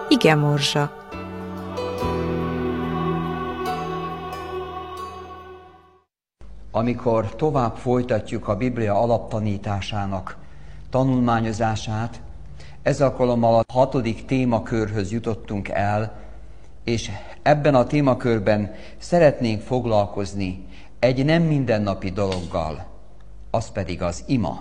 Igemorzsa. Amikor tovább folytatjuk a Biblia alaptanításának tanulmányozását, ez alkalommal a 6. témakörhöz jutottunk el, és ebben a témakörben szeretnénk foglalkozni egy nem mindennapi dologgal, az pedig az ima.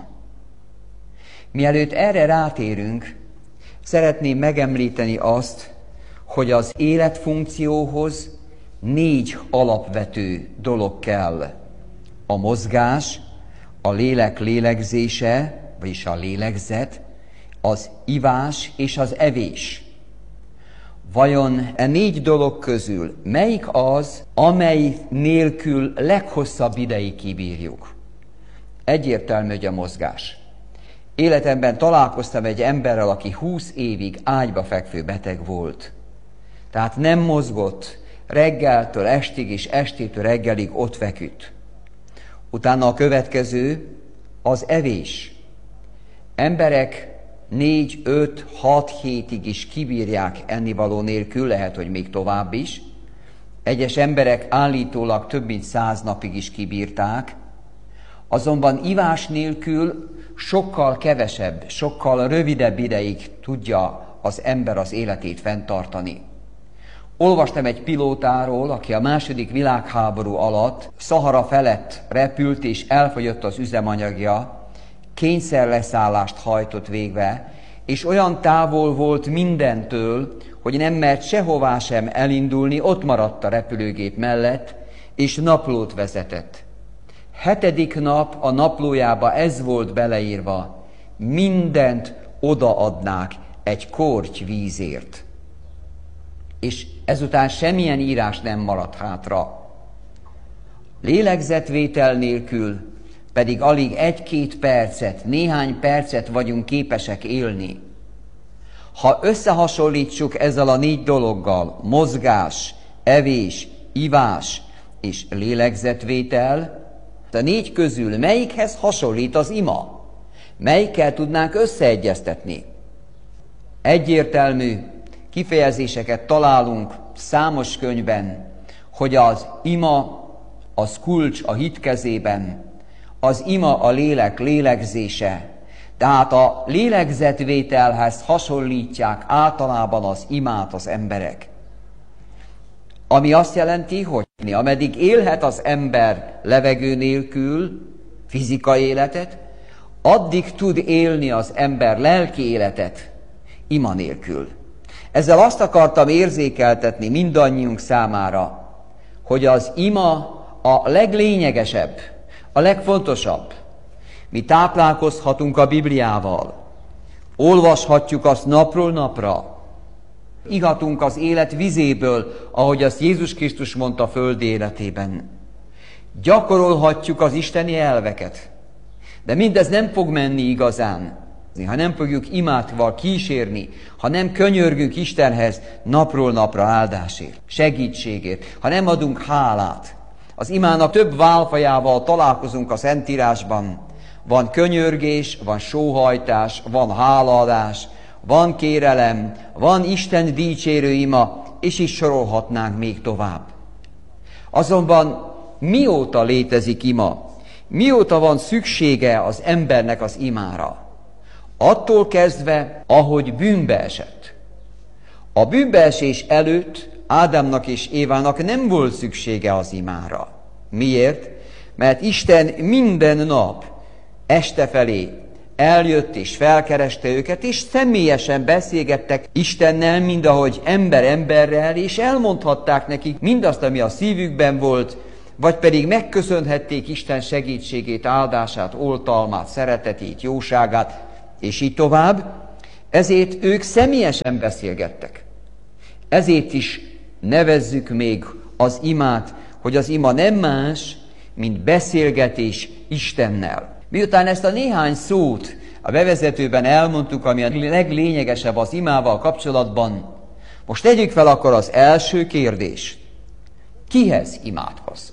Mielőtt erre rátérünk, szeretném megemlíteni azt, hogy az életfunkcióhoz 4 alapvető dolog kell. A mozgás, a lélek lélegzése, vagyis a lélegzet, az ivás és az evés. Vajon e 4 dolog közül melyik az, amely nélkül leghosszabb ideig kibírjuk? Egyértelmű, hogy a mozgás. Életemben találkoztam egy emberrel, aki 20 évig ágyba fekvő beteg volt. Tehát nem mozgott, reggeltől estig és estétől reggelig ott feküdt. Utána a következő az evés. Emberek 4, 5, 6 hétig is kibírják ennivaló nélkül, lehet, hogy még tovább is. Egyes emberek állítólag több mint 100 napig is kibírták, azonban ivás nélkül sokkal kevesebb, sokkal rövidebb ideig tudja az ember az életét fenntartani. Olvastam egy pilótáról, aki a II. Világháború alatt Szahara felett repült és elfogyott az üzemanyagja, kényszerleszállást hajtott végbe, és olyan távol volt mindentől, hogy nem mert sehová sem elindulni, ott maradt a repülőgép mellett, és naplót vezetett. 7. nap a naplójába ez volt beleírva: mindent odaadnák egy korty vízért. És ezután semmilyen írás nem maradt hátra. Lélegzetvétel nélkül pedig alig 1-2 percet, néhány percet vagyunk képesek élni. Ha összehasonlítsuk ezzel a 4 dologgal, mozgás, evés, ivás és lélegzetvétel, a 4 közül melyikhez hasonlít az ima? Melyikkel tudnánk összeegyeztetni? Egyértelmű kifejezéseket találunk számos könyvben, hogy az ima az kulcs a hit kezében, az ima a lélek lélegzése, tehát a lélegzetvételhez hasonlítják általában az imát az emberek. Ami azt jelenti, hogy ameddig élhet az ember levegő nélkül, fizikai életet, addig tud élni az ember lelki életet ima nélkül. Ezzel azt akartam érzékeltetni mindannyiunk számára, hogy az ima a leglényegesebb, a legfontosabb. Mi táplálkozhatunk a Bibliával, olvashatjuk azt napról napra, ihatunk az élet vizéből, ahogy azt Jézus Krisztus mondta föld életében. Gyakorolhatjuk az isteni elveket, de mindez nem fog menni igazán, ha nem fogjuk imádval kísérni, ha nem könyörgünk Istenhez napról napra áldásért, segítségért, ha nem adunk hálát. Az imának több válfajával találkozunk a Szentírásban. Van könyörgés, van sóhajtás, van hálaadás, van kérelem, van Isten dicsérő ima, és is sorolhatnánk még tovább. Azonban mióta létezik ima? Mióta van szüksége az embernek az imára? Attól kezdve, ahogy bűnbe esett. A bűnbeesés előtt Ádámnak és Évának nem volt szüksége az imára. Miért? Mert Isten minden nap este felé eljött és felkereste őket, és személyesen beszélgettek Istennel, mindahogy ember emberrel, és elmondhatták nekik mindazt, ami a szívükben volt, vagy pedig megköszönhették Isten segítségét, áldását, oltalmát, szeretetét, jóságát, és így tovább. Ezért ők személyesen beszélgettek. Ezért is nevezzük még az imát, hogy az ima nem más, mint beszélgetés Istennel. Miután ezt a néhány szót a bevezetőben elmondtuk, ami a leglényegesebb az imával kapcsolatban, most tegyük fel akkor az első kérdést. Kihez imádkozzunk?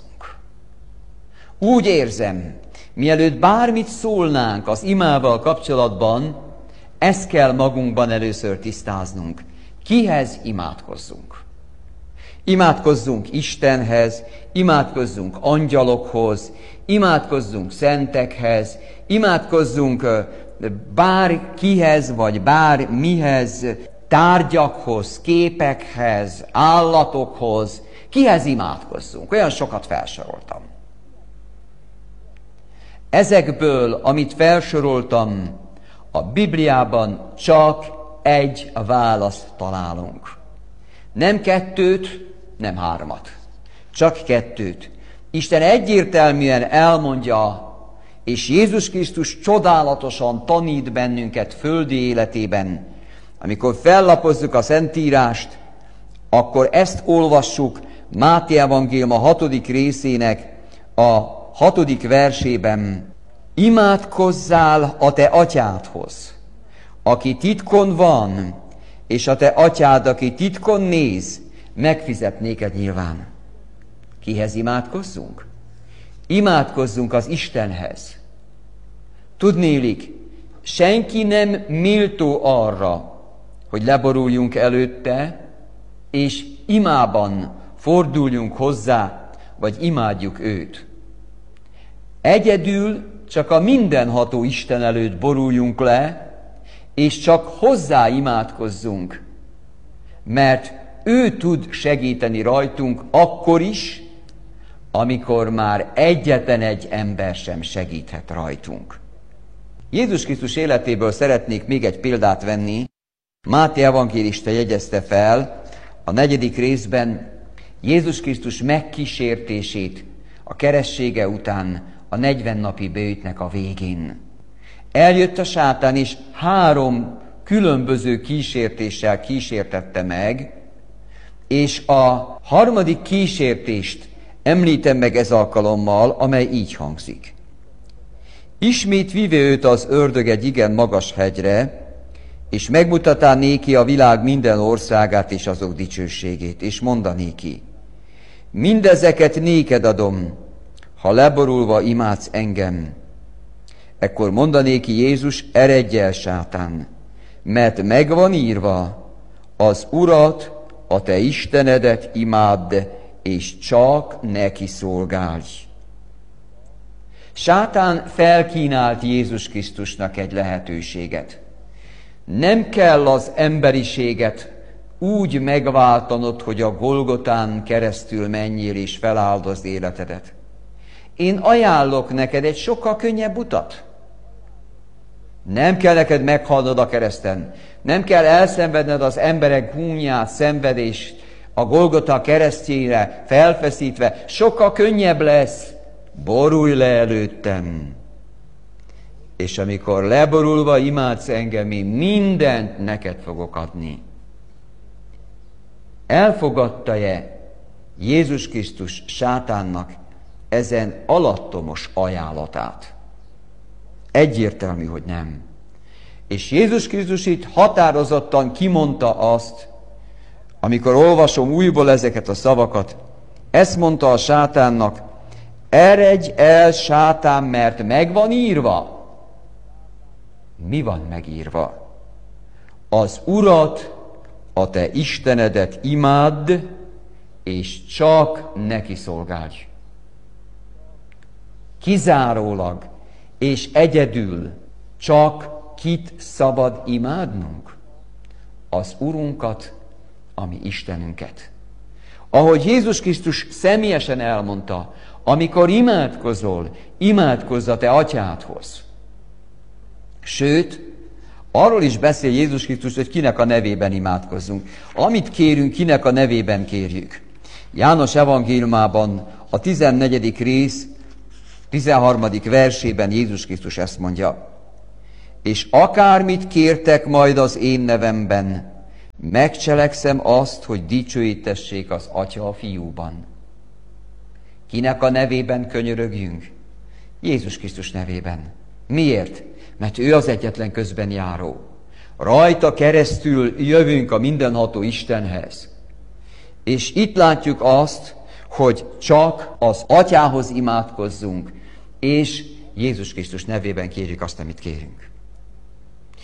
Úgy érzem, mielőtt bármit szólnánk az imával kapcsolatban, ezt kell magunkban először tisztáznunk. Kihez imádkozzunk? Imádkozzunk Istenhez, imádkozzunk angyalokhoz, imádkozzunk szentekhez, imádkozzunk bárkihez, vagy bármihez, tárgyakhoz, képekhez, állatokhoz. Kihez imádkozzunk? Olyan sokat felsoroltam. Ezekből, amit felsoroltam, a Bibliában csak egy választ találunk. Nem 2, nem 3, csak 2. Isten egyértelműen elmondja, és Jézus Krisztus csodálatosan tanít bennünket földi életében. Amikor fellapozzuk a Szentírást, akkor ezt olvassuk Máté evangélium a 6. részének a 6. versében. Imádkozzál a te atyádhoz, aki titkon van, és a te atyád, aki titkon néz, megfizet néked nyilván. Kihez imádkozzunk? Imádkozzunk az Istenhez. Tudnélik, senki nem méltó arra, hogy leboruljunk előtte, és imában forduljunk hozzá, vagy imádjuk őt. Egyedül csak a mindenható Isten előtt boruljunk le, és csak hozzá imádkozzunk, mert ő tud segíteni rajtunk akkor is, amikor már egyetlen egy ember sem segíthet rajtunk. Jézus Krisztus életéből szeretnék még egy példát venni. Máté evangélista jegyezte fel a 4. részben Jézus Krisztus megkísértését a keressége után a 40 napi bőjtnek a végén. Eljött a sátán, és 3 különböző kísértéssel kísértette meg, és a 3. kísértést említem meg ez alkalommal, amely így hangzik. Ismét vive őt az ördög egy igen magas hegyre, és megmutatá néki a világ minden országát és azok dicsőségét, és mondanéki, mindezeket néked adom, ha leborulva imádsz engem. Ekkor mondanéki Jézus, eredj el, sátán, mert megvan írva, az Urat, a te Istenedet imádd, és csak neki szolgálj. Sátán felkínált Jézus Krisztusnak egy lehetőséget. Nem kell az emberiséget úgy megváltanod, hogy a Golgotán keresztül menjél és feláldozd életedet. Én ajánlok neked egy sokkal könnyebb utat. Nem kell neked meghalnod a kereszten. Nem kell elszenvedned az emberek gúnyát, szenvedést a Golgota keresztjére felfeszítve. Sokkal könnyebb lesz. Borulj le előttem. És amikor leborulva imádsz engem, én mindent neked fogok adni. Elfogadta-e Jézus Krisztus sátánnak ezen alattomos ajánlatát? Egyértelmű, hogy nem. És Jézus Krisztus itt határozottan kimondta azt, amikor olvasom újból ezeket a szavakat, ezt mondta a sátánnak, eredj el, sátán, mert megvan írva. Mi van megírva? Az Urat, a te Istenedet imádd, és csak neki szolgálj. Kizárólag és egyedül csak kit szabad imádnunk? Az Urunkat, a mi Istenünket. Ahogy Jézus Krisztus személyesen elmondta, amikor imádkozol, imádkozz a te atyádhoz. Sőt, arról is beszél Jézus Krisztus, hogy kinek a nevében imádkozzunk. Amit kérünk, kinek a nevében kérjük. János evangéliumában a 14. rész 13. versében Jézus Krisztus ezt mondja. És akármit kértek majd az én nevemben, megcselekszem azt, hogy dicsőítessék az Atya a Fiúban. Kinek a nevében könyörögjünk? Jézus Krisztus nevében. Miért? Mert ő az egyetlen közben járó. Rajta keresztül jövünk a mindenható Istenhez. És itt látjuk azt, hogy csak az Atyához imádkozzunk, és Jézus Krisztus nevében kérjük azt, amit kérünk.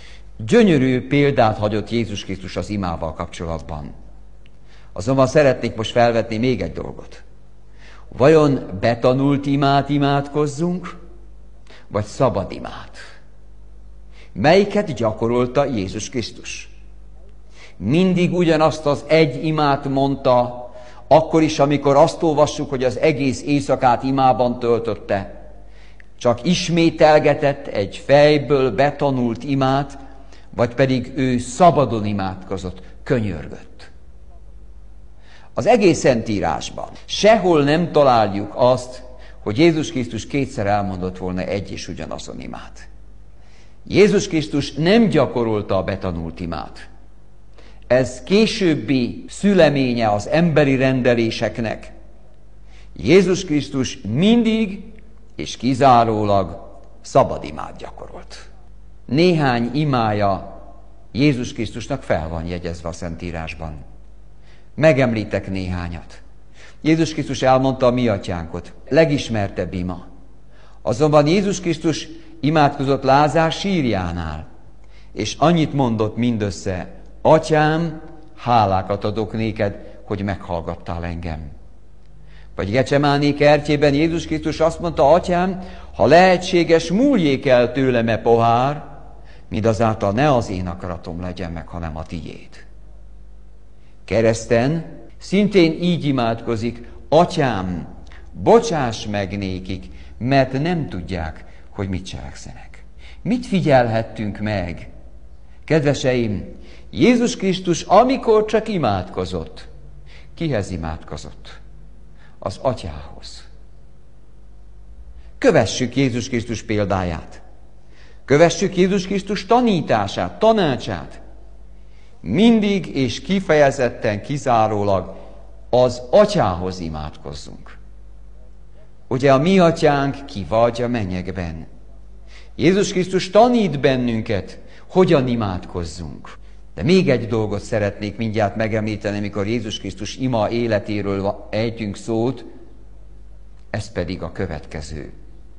Gyönyörű példát hagyott Jézus Krisztus az imával kapcsolatban. Azonban szeretnék most felvetni még egy dolgot. Vajon betanult imát imádkozzunk, vagy szabad imát? Melyiket gyakorolta Jézus Krisztus? Mindig ugyanazt az egy imát mondta, akkor is, amikor azt olvassuk, hogy az egész éjszakát imában töltötte. Csak ismételgetett egy fejből betanult imát, vagy pedig ő szabadon imádkozott, könyörgött. Az egész Szentírásban sehol nem találjuk azt, hogy Jézus Krisztus kétszer elmondott volna egy és ugyanazon imát. Jézus Krisztus nem gyakorolta a betanult imát. Ez későbbi szüleménye az emberi rendeléseknek. Jézus Krisztus mindig és kizárólag szabad imát gyakorolt. Néhány imája Jézus Krisztusnak fel van jegyezve a Szentírásban. Megemlítek néhányat. Jézus Krisztus elmondta a mi atyánkot, legismertebb ima. Azonban Jézus Krisztus imádkozott Lázár sírjánál, és annyit mondott mindössze: Atyám, hálákat adok néked, hogy meghallgattál engem. Vagy Gecsemáné kertjében Jézus Krisztus azt mondta: Atyám, ha lehetséges, múljék el tőlem e pohár, mindazáltal ne az én akaratom legyen meg, hanem a tiéd. Kereszten szintén így imádkozik: Atyám, bocsáss meg nékik, mert nem tudják, hogy mit cselekszenek. Mit figyelhettünk meg? Kedveseim, Jézus Krisztus, amikor csak imádkozott, kihez imádkozott? Az Atyához. Kövessük Jézus Krisztus példáját. Kövessük Jézus Krisztus tanítását, tanácsát. Mindig és kifejezetten kizárólag az Atyához imádkozzunk. Ugye a mi atyánk ki vagy a mennyekben. Jézus Krisztus tanít bennünket, hogyan imádkozzunk. De még egy dolgot szeretnék mindjárt megemlíteni, amikor Jézus Krisztus ima életéről ejtünk szót, ez pedig a következő.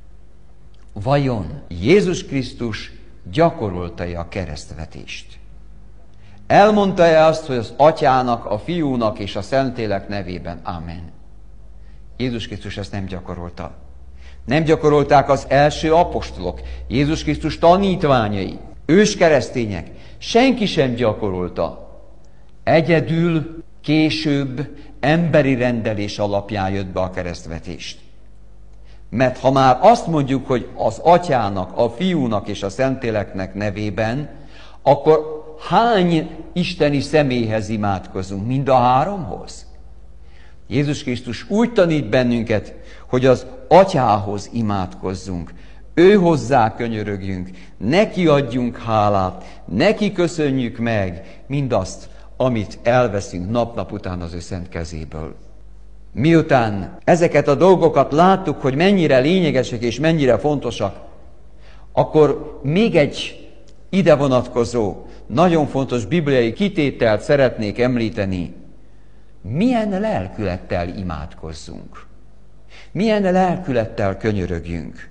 Vajon Jézus Krisztus gyakorolta-e a keresztvetést? Elmondta-e azt, hogy az Atyának, a Fiúnak és a Szentlélek nevében Amen? Jézus Krisztus ezt nem gyakorolta. Nem gyakorolták az első apostolok, Jézus Krisztus tanítványai, őskeresztények. Senki sem gyakorolta. Egyedül később emberi rendelés alapján jött be a keresztvetést. Mert ha már azt mondjuk, hogy az Atyának, a Fiúnak és a Szentléleknek nevében, akkor hány isteni személyhez imádkozunk? Mind a háromhoz? Jézus Krisztus úgy tanít bennünket, hogy az Atyához imádkozzunk, ő hozzá könyörögjünk, neki adjunk hálát, neki köszönjük meg mindazt, amit elveszünk nap-nap után az ő szent kezéből. Miután ezeket a dolgokat láttuk, hogy mennyire lényegesek és mennyire fontosak, akkor még egy ide vonatkozó, nagyon fontos bibliai kitételt szeretnék említeni. Milyen lelkülettel imádkozzunk? Milyen lelkülettel könyörögjünk?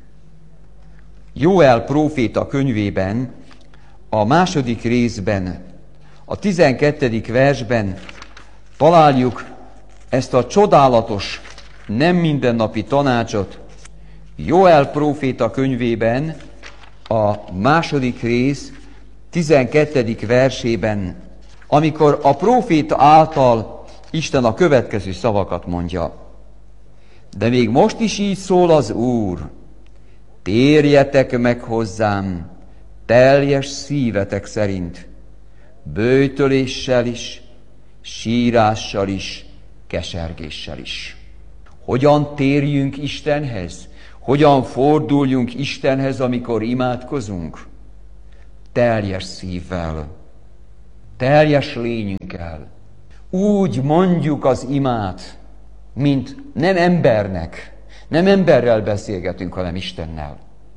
Jóel próféta könyvében, a 2. részben, a 12. versben találjuk ezt a csodálatos, nem mindennapi tanácsot. Jóel próféta könyvében, a 2. rész, 12. versében, amikor a próféta által Isten a következő szavakat mondja. De még most is így szól az Úr: térjetek meg hozzám teljes szívetek szerint, böjtöléssel is, sírással is, kesergéssel is. Hogyan térjünk Istenhez? Hogyan forduljunk Istenhez, amikor imádkozunk? Teljes szívvel, teljes lényünkkel. Úgy mondjuk az imát, mint nem embernek, nem emberrel beszélgetünk, hanem Istennel.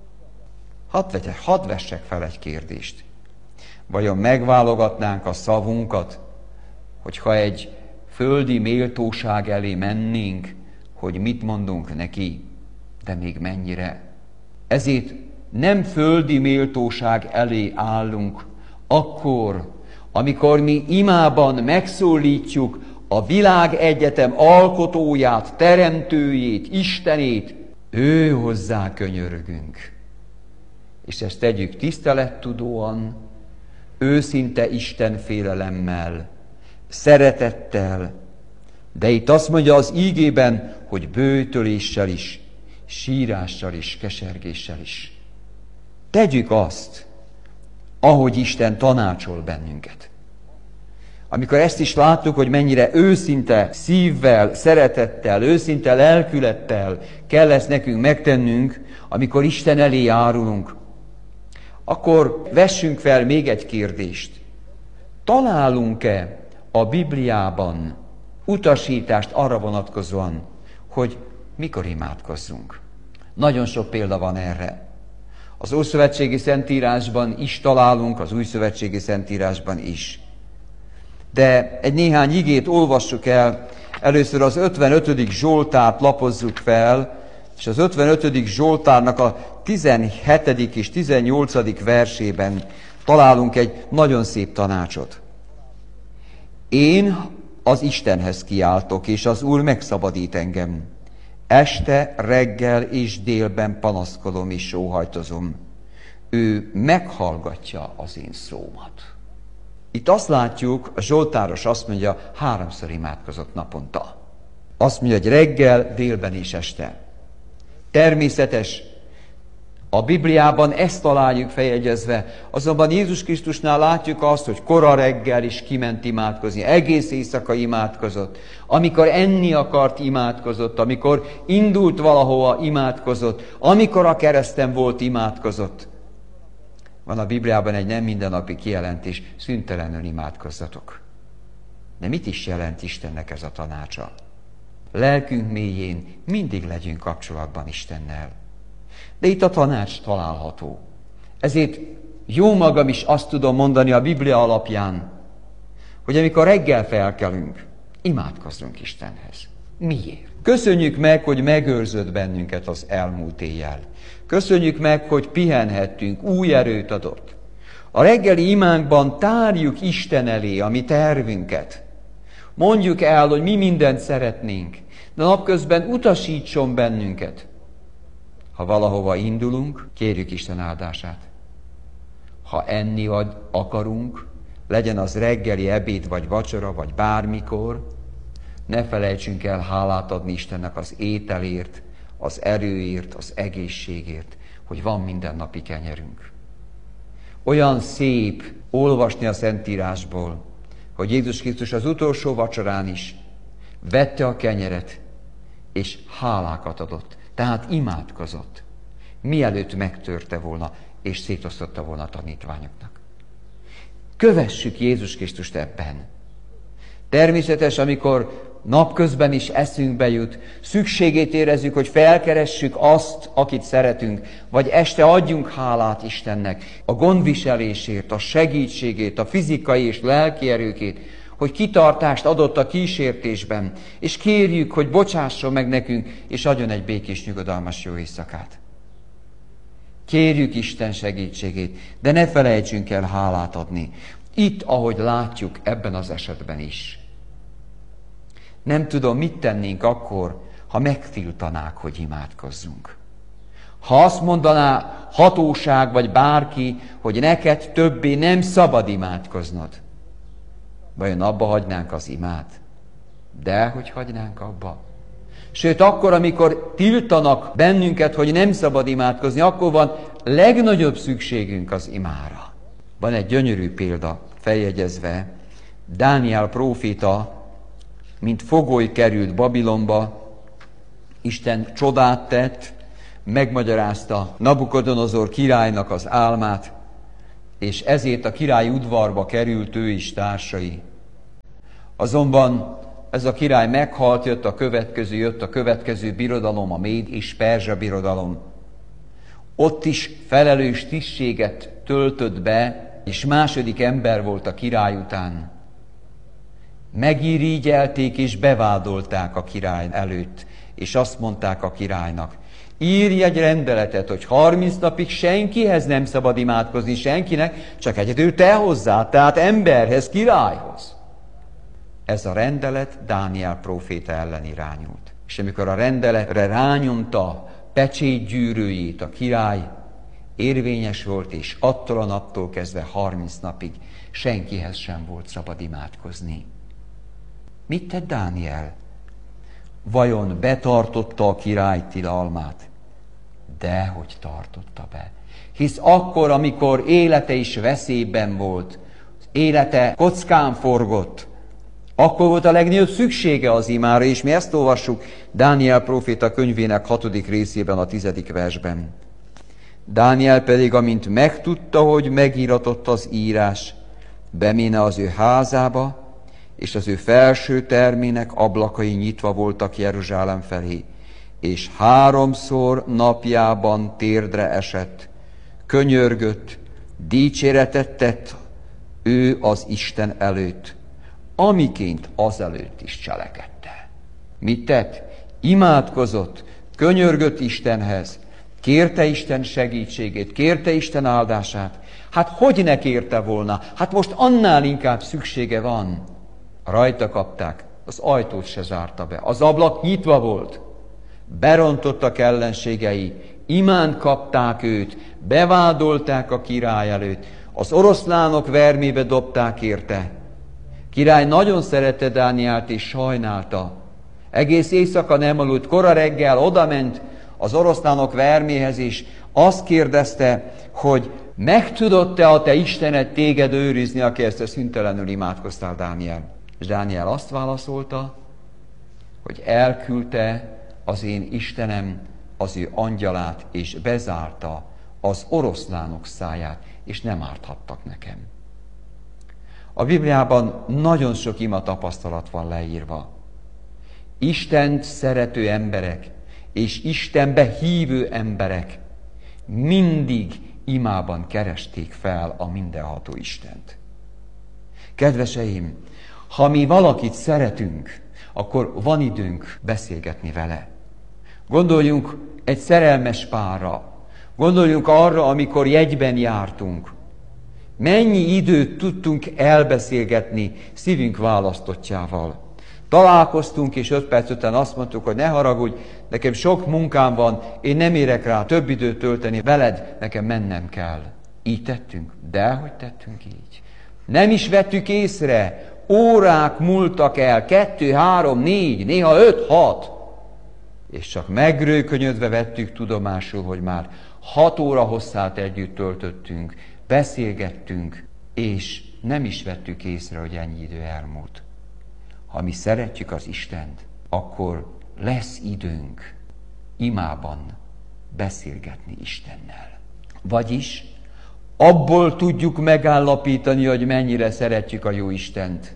Hadd vessek fel egy kérdést. Vajon megválogatnánk a szavunkat, hogyha egy földi méltóság elé mennénk, hogy mit mondunk neki, de még mennyire? Ezért nem földi méltóság elé állunk, Akkor, amikor mi imában megszólítjuk a világegyetem alkotóját, teremtőjét, Istenét, ő hozzá könyörgünk. És ezt tegyük tisztelettudóan, őszinte Istenfélelemmel, szeretettel, de itt azt mondja az ígében, hogy böjtöléssel is, sírással is, kesergéssel is. Tegyük azt, ahogy Isten tanácsol bennünket. Amikor ezt is láttuk, hogy mennyire őszinte szívvel, szeretettel, őszinte lelkülettel kell ezt nekünk megtennünk, amikor Isten elé járulunk, akkor vessünk fel még egy kérdést. Találunk-e a Bibliában utasítást arra vonatkozóan, hogy mikor imádkozzunk? Nagyon sok példa van erre. Az Ószövetségi Szentírásban is találunk, az Újszövetségi Szentírásban is. De egy néhány igét olvassuk el, először az 55. Zsoltárt lapozzuk fel, és az 55. Zsoltárnak a 17. és 18. versében találunk egy nagyon szép tanácsot. Én az Istenhez kiáltok, és az Úr megszabadít engem. Este, reggel és délben panaszkodom és sóhajtozom. Ő meghallgatja az én szómat. Itt azt látjuk, a zsoltáros azt mondja, 3-szor imádkozott naponta. Azt mondja, hogy reggel, délben és este. Természetes, a Bibliában ezt találjuk feljegyezve, azonban Jézus Krisztusnál látjuk azt, hogy kora reggel is kiment imádkozni, egész éjszaka imádkozott, amikor enni akart imádkozott, amikor indult valahova imádkozott, amikor a kereszten volt imádkozott. Van a Bibliában egy nem mindennapi kijelentés, szüntelenül imádkozzatok. De mit is jelent Istennek ez a tanácsa? Lelkünk mélyén mindig legyünk kapcsolatban Istennel. De itt a tanács található. Ezért jó magam is azt tudom mondani a Biblia alapján, hogy amikor reggel felkelünk, imádkozzunk Istenhez. Miért? Köszönjük meg, hogy megőrzött bennünket az elmúlt éjjel. Köszönjük meg, hogy pihenhettünk, új erőt adott. A reggeli imánkban tárjuk Isten elé a mi tervünket. Mondjuk el, hogy mi mindent szeretnénk, de napközben utasítson bennünket. Ha valahova indulunk, kérjük Isten áldását. Ha enni akarunk, legyen az reggeli, ebéd, vagy vacsora, vagy bármikor, ne felejtsünk el hálát adni Istennek az ételért, az erőért, az egészségért, hogy van mindennapi kenyerünk. Olyan szép olvasni a Szentírásból, hogy Jézus Krisztus az utolsó vacsorán is vette a kenyeret, és hálákat adott. Tehát imádkozott, mielőtt megtörte volna, és szétosztotta volna a tanítványoknak. Kövessük Jézus Krisztust ebben. Természetes, amikor napközben is eszünkbe jut, szükségét érezzük, hogy felkeressük azt, akit szeretünk, vagy este adjunk hálát Istennek a gondviselésért, a segítségét, a fizikai és lelki erőkét, hogy kitartást adott a kísértésben, és kérjük, hogy bocsásson meg nekünk, és adjon egy békés, nyugodalmas jó éjszakát. Kérjük Isten segítségét, de ne felejtsünk el hálát adni. Itt, ahogy látjuk, ebben az esetben is. Nem tudom, mit tennénk akkor, ha megtiltanák, hogy imádkozzunk. Ha azt mondaná hatóság vagy bárki, hogy neked többé nem szabad imádkoznod, vajon abba hagynánk az imát? Dehogy hagynánk abba. Sőt, akkor, amikor tiltanak bennünket, hogy nem szabad imádkozni, akkor van legnagyobb szükségünk az imára. Van egy gyönyörű példa feljegyezve. Dániel próféta, mint fogoly került Babilonba, Isten csodát tett, megmagyarázta Nabukodonozor királynak az álmát, és ezért a királyi udvarba került ő is társai. Azonban ez a király meghalt, jött a következő birodalom, a Méd és Perzsa birodalom. Ott is felelős tisztséget töltött be, és második ember volt a király után. Megirigyelték és bevádolták a király előtt, és azt mondták a királynak, Írj egy rendeletet, hogy 30 napig senkihez nem szabad imádkozni, senkinek, csak egyedül te hozzá, tehát emberhez, királyhoz. Ez a rendelet Dániel próféta ellen irányult. És amikor a rendeletre rányomta pecsétgyűrűjét a király, érvényes volt, és attól a naptól kezdve 30 napig senkihez sem volt szabad imádkozni. Mit tett Dániel? Vajon betartotta a király tilalmát? Dehogy tartotta be. Hisz akkor, amikor élete is veszélyben volt, élete kockán forgott, akkor volt a legnagyobb szüksége az imára, és mi ezt olvassuk Dániel próféta könyvének 6. részében, a 10. versben. Dániel pedig, amint megtudta, hogy megíratott az írás, beméne az ő házába, és az ő felső termének ablakai nyitva voltak Jeruzsálem felé, és 3-szor napjában térdre esett, könyörgött, dicséretet tett ő az Isten előtt, amiként azelőtt is cselekedte. Mit tett? Imádkozott, könyörgött Istenhez, kérte Isten segítségét, kérte Isten áldását. Hát hogy ne kérte volna? Hát most annál inkább szüksége van. Rajta kapták, az ajtót se zárta be, az ablak nyitva volt. Berontottak ellenségei, imánt kapták őt, bevádolták a király előtt, az oroszlánok vermébe dobták érte. Király nagyon szerette Dánielt és sajnálta. Egész éjszaka nem aludt, kora reggel odament az oroszlánok verméhez, és azt kérdezte, hogy meg tudott-e a te Istened téged őrizni, aki ezt szüntelenül imádkoztál, Dániel? És Dániel azt válaszolta, hogy elküldte az én Istenem az ő angyalát, és bezárta az oroszlánok száját, és nem árthattak nekem. A Bibliában nagyon sok ima tapasztalat van leírva. Istent szerető emberek és Istenbe hívő emberek mindig imában keresték fel a mindenható Istent. Kedveseim, ha mi valakit szeretünk, akkor van időnk beszélgetni vele. Gondoljunk egy szerelmes párra, gondoljunk arra, amikor jegyben jártunk. Mennyi időt tudtunk elbeszélgetni szívünk választottjával. Találkoztunk, és 5 perc után azt mondtuk, hogy ne haragudj, nekem sok munkám van, én nem érek rá több időt tölteni veled, nekem mennem kell. Így tettünk? Dehogy tettünk így. Nem is vettük észre, órák múltak el, 2, 3, 4, néha 5, 6. És csak megrőkönyödve vettük tudomásul, hogy már 6 óra hosszát együtt töltöttünk, beszélgettünk, és nem is vettük észre, hogy ennyi idő elmúlt. Ha mi szeretjük az Istent, akkor lesz időnk imában beszélgetni Istennel. Vagyis abból tudjuk megállapítani, hogy mennyire szeretjük a jó Istent,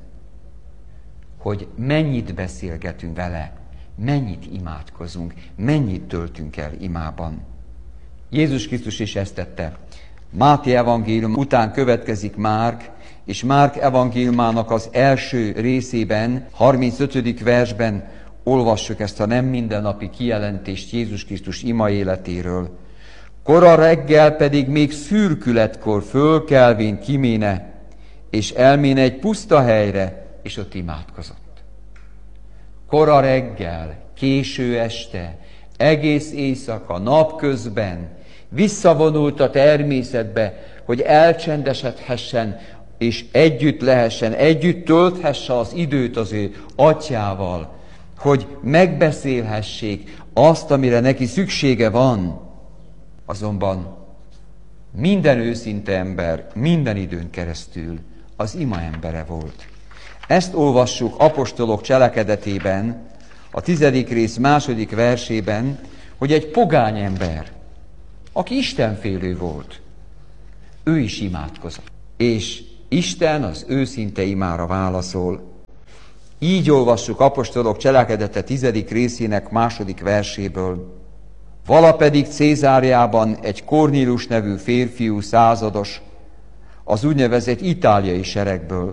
hogy mennyit beszélgetünk vele, mennyit imádkozunk, mennyit töltünk el imában. Jézus Krisztus is ezt tette. Máté evangélium után következik Márk, és Márk evangéliumának az első részében, 35. versben olvassuk ezt a nem mindennapi kijelentést Jézus Krisztus ima életéről. Kora reggel pedig még szürkületkor fölkelvén kiméne, és elméne egy puszta helyre, és ott imádkozott. Kora reggel, késő este, egész éjszaka, napközben visszavonult a természetbe, hogy elcsendesedhessen, és együtt lehessen, együtt tölthesse az időt az ő atyával, hogy megbeszélhessék azt, amire neki szüksége van. Azonban minden őszinte ember, minden időn keresztül az ima embere volt. Ezt olvassuk apostolok cselekedetében, a 10. rész 2. versében, hogy egy pogány ember, aki istenfélő volt, ő is imádkozott. És Isten az őszinte imára válaszol. Így olvassuk apostolok cselekedete 10. részének 2. verséből. Vala pedig Cézáriában egy Kornélus nevű férfiú százados, az úgynevezett itáliai seregből,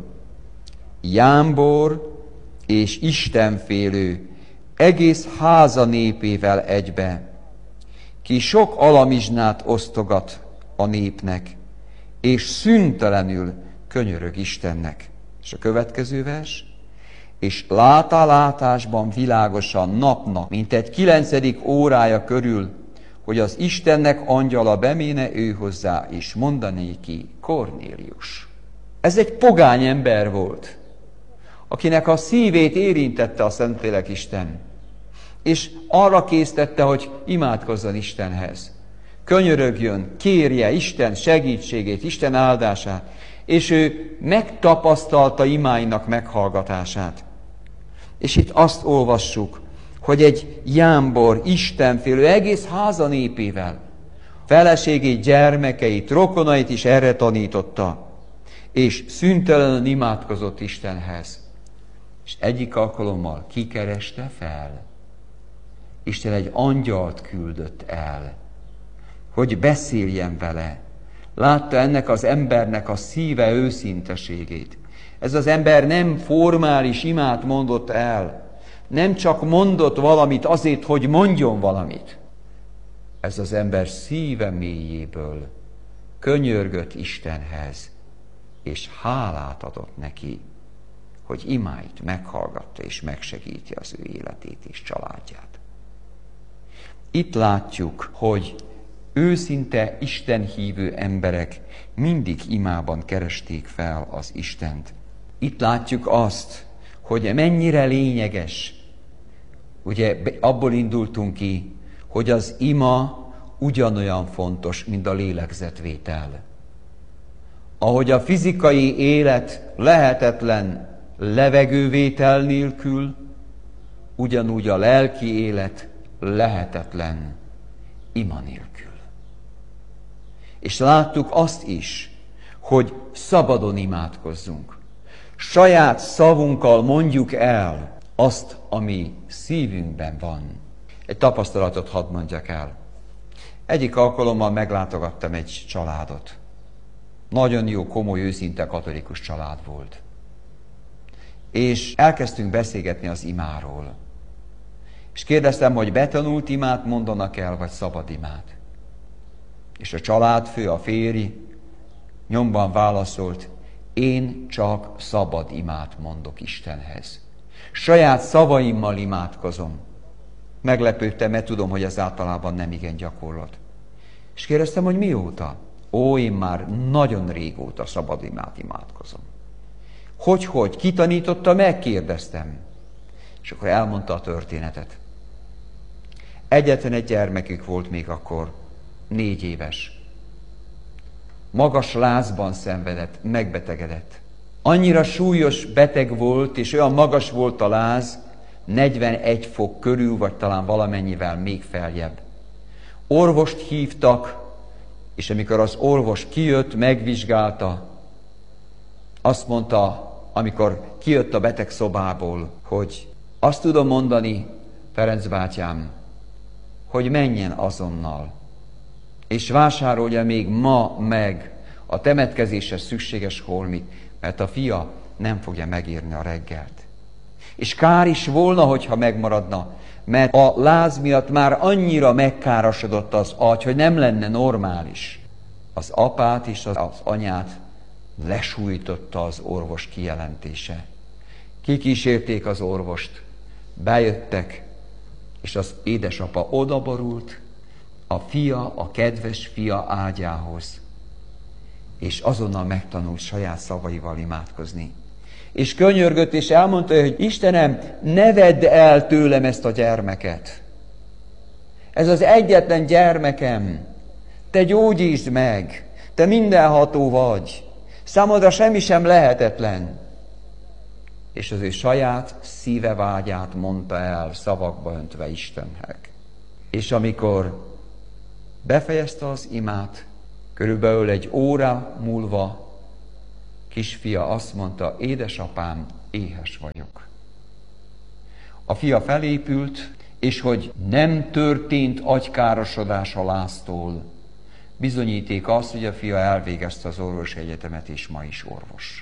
jámbor és istenfélő, egész háza népével egybe, ki sok alamizsnát osztogat a népnek, és szüntelenül könyörög Istennek. És a következő vers, és látásban világosan napnak, mint egy 9. órája körül, hogy az Istennek angyala beméne ő hozzá, és mondanéki: Kornélius. Ez egy pogány ember volt, akinek a szívét érintette a Szentlélek Isten, és arra késztette, hogy imádkozzon Istenhez. Könyörögjön, kérje Isten segítségét, Isten áldását, és ő megtapasztalta imáinak meghallgatását. És itt azt olvassuk, hogy egy jámbor, istenfélő, egész háza népével, feleségét, gyermekeit, rokonait is erre tanította, és szüntelenül imádkozott Istenhez. És egyik alkalommal kikereste fel. Isten egy angyalt küldött el, hogy beszéljen vele. Látta ennek az embernek a szíve őszinteségét. Ez az ember nem formális imát mondott el, nem csak mondott valamit azért, hogy mondjon valamit. Ez az ember szíve mélyéből könyörgött Istenhez, és hálát adott neki, hogy imáit meghallgatta és megsegíti az ő életét és családját. Itt látjuk, hogy őszinte istenhívő emberek mindig imában keresték fel az Istent. Itt látjuk azt, hogy mennyire lényeges. Ugye abból indultunk ki, hogy az ima ugyanolyan fontos, mint a lélegzetvétel. Ahogy a fizikai élet lehetetlen levegővétel nélkül, ugyanúgy a lelki élet lehetetlen ima nélkül. És láttuk azt is, hogy szabadon imádkozzunk. Saját szavunkkal mondjuk el azt, ami szívünkben van. Egy tapasztalatot hadd mondjak el. Egyik alkalommal meglátogattam egy családot. Nagyon jó, komoly, őszinte katolikus család volt. És elkezdtünk beszélgetni az imáról. És kérdeztem, hogy betanult imát mondanak el, vagy szabad imát. És a családfő, a férj nyomban válaszolt: én csak szabad imát mondok Istenhez. Saját szavaimmal imádkozom. Meglepődtem, mert tudom, hogy ez általában nem igen gyakorlat. És kérdeztem, hogy mióta? Én már nagyon régóta szabad imát imádkozom. Hogy? Ki tanította meg? Kérdeztem. És akkor elmondta a történetet. Egyetlen egy gyermekük volt még akkor, 4 éves. Magas lázban szenvedett, megbetegedett. Annyira súlyos beteg volt, és olyan magas volt a láz, 41 fok körül, vagy talán valamennyivel még feljebb. Orvost hívtak, és amikor az orvos kijött, megvizsgálta, azt mondta, amikor kijött a beteg szobából, hogy azt tudom mondani, Ferenc bátyám, hogy menjen azonnal, és vásárolja még ma meg a temetkezéshez szükséges holmit, mert a fia nem fogja megérni a reggelt. És kár is volna, hogyha megmaradna, mert a láz miatt már annyira megkárosodott az agy, hogy nem lenne normális. Az apát és az anyát lesújtotta az orvos kijelentése. Kikísérték az orvost, bejöttek, és az édesapa odaborult a fia, a kedves fia ágyához, és azonnal megtanult saját szavaival imádkozni. És könyörgött, és elmondta, hogy Istenem, ne vedd el tőlem ezt a gyermeket. Ez az egyetlen gyermekem. Te gyógyítsd meg. Te mindenható vagy. Számodra semmi sem lehetetlen. És az ő saját szíve vágyát mondta el, szavakba öntve Istennek. És amikor befejezte az imát, körülbelül 1 óra múlva kisfia azt mondta, édesapám, éhes vagyok. A fia felépült, és hogy nem történt agykárosodás a láztól, bizonyíték az, hogy a fia elvégezte az orvosi egyetemet, és ma is orvos.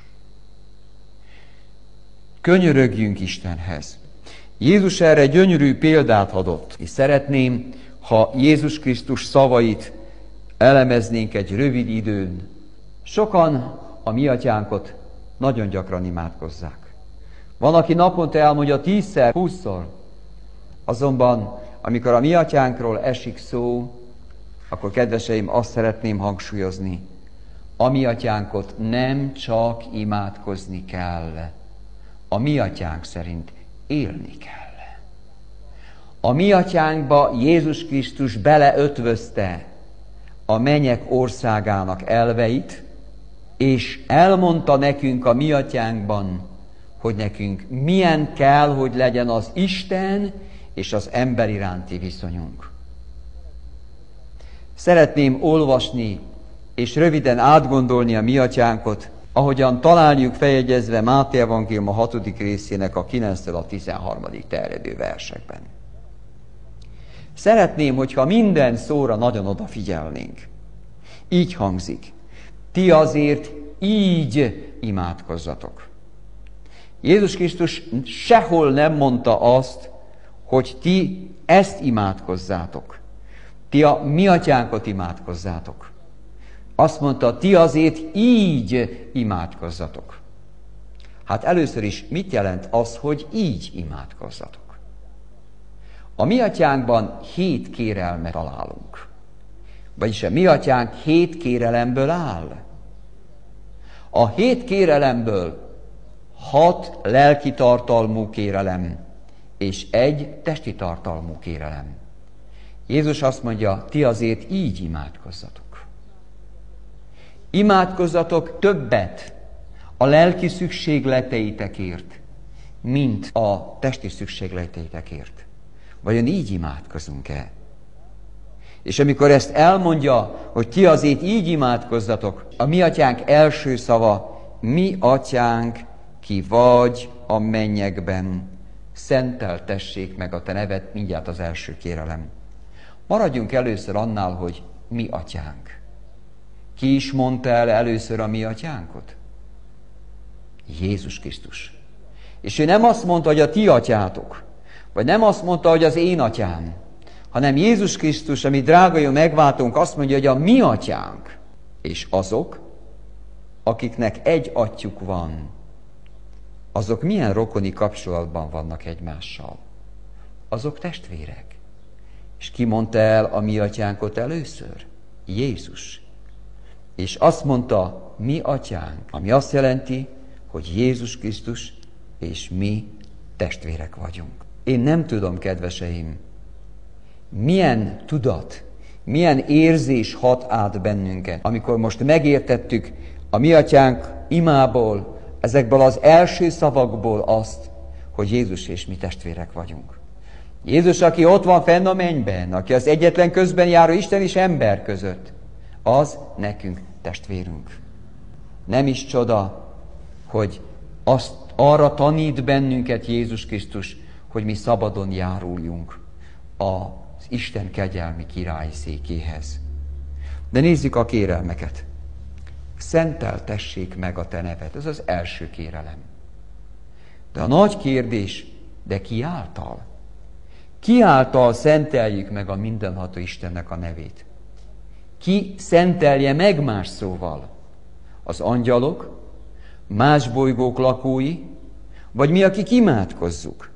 Könyörögjünk Istenhez. Jézus erre gyönyörű példát adott, és szeretném, ha Jézus Krisztus szavait elemeznénk egy rövid időn. Sokan a mi atyánkot nagyon gyakran imádkozzák. Van, aki naponta elmondja 10-szer, 20-szor. Azonban, amikor a mi atyánkról esik szó, akkor kedveseim, azt szeretném hangsúlyozni, a mi atyánkot nem csak imádkozni kell, a mi atyánk szerint élni kell. A mi atyánkba Jézus Krisztus beleötvözte a mennyek országának elveit, és elmondta nekünk a mi atyánkban, hogy nekünk milyen kell, hogy legyen az Isten és az ember iránti viszonyunk. Szeretném olvasni és röviden átgondolni a mi atyánkot, ahogyan találjuk feljegyezve Máté evangélium a 6. részének a 9-től a 13. terjedő versekben. Szeretném, hogyha minden szóra nagyon odafigyelnénk. Így hangzik: ti azért így imádkozzatok. Jézus Krisztus sehol nem mondta azt, hogy ti ezt imádkozzátok. Ti a mi atyánkot imádkozzátok. Azt mondta, ti azért így imádkozzatok. Hát először is mit jelent az, hogy így imádkozzatok? A mi atyánkban 7 kérelmet találunk. Vagyis a mi atyánk 7 kérelemből áll. A 7 kérelemből 6 lelki tartalmú kérelem és 1 testi tartalmú kérelem. Jézus azt mondja, ti azért így imádkozzatok. Imádkozzatok többet a lelki szükségleteitekért, mint a testi szükségleteitekért. Vajon így imádkozunk-e? És amikor ezt elmondja, hogy ti azért így imádkozzatok, a mi atyánk első szava, mi atyánk, ki vagy a mennyekben, szenteltessék meg a te neved, mindjárt az első kérelem. Maradjunk először annál, hogy mi atyánk. Ki is mondta el először a mi atyánkot? Jézus Krisztus. És ő nem azt mondta, hogy a ti atyátok, vagy nem azt mondta, hogy az én atyám, hanem Jézus Krisztus, ami drága jó megváltunk, azt mondja, hogy a mi atyánk, és azok, akiknek egy atyjuk van, azok milyen rokoni kapcsolatban vannak egymással? Azok testvérek. És ki mondta el a mi atyánkot először? Jézus. És azt mondta, mi atyánk, ami azt jelenti, hogy Jézus Krisztus és mi testvérek vagyunk. Én nem tudom, kedveseim, milyen tudat, milyen érzés hat át bennünket, amikor most megértettük a mi atyánk imából, ezekből az első szavakból azt, hogy Jézus és mi testvérek vagyunk. Jézus, aki ott van fenn a mennyben, aki az egyetlen közben járó Isten és ember között, az nekünk testvérünk. Nem is csoda, hogy arra tanít bennünket Jézus Krisztus, hogy mi szabadon járuljunk az Isten kegyelmi királyi székéhez. De nézzük a kérelmeket. Szenteltessék meg a te neved. Ez az első kérelem. De a nagy kérdés, de ki által? Ki által szenteljük meg a mindenható Istennek a nevét? Ki szentelje meg más szóval? Az angyalok, más bolygók lakói, vagy mi, akik imádkozzuk?